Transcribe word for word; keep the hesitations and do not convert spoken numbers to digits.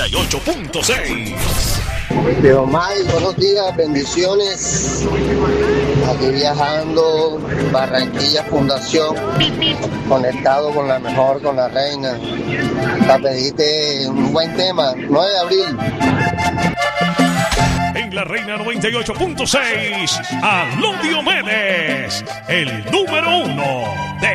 noventa y ocho punto seis. Pero May, buenos días, bendiciones. Aquí viajando, Barranquilla Fundación, conectado con la mejor, con la reina. Para pedirte un buen tema, nueve de abril. En la Reina noventa y ocho punto seis, Aló Diomedes, el número uno de